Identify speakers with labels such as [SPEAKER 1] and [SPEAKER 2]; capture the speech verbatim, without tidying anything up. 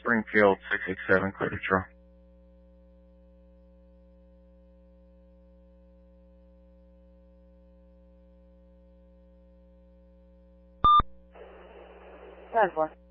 [SPEAKER 1] Springfield six six seven, clear to patrol.
[SPEAKER 2] ten four.